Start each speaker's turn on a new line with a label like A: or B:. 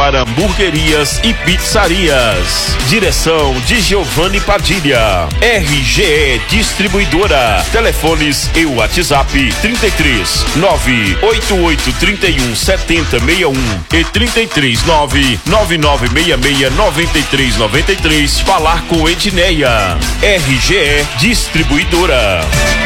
A: para hamburguerias e pizzarias. Direção de Giovanni Padilha. RGE Distribuidora. Telefones e WhatsApp 33 988 31 70 61 e 33 99966 9393. Falar com Edneia. RGE Distribuidora.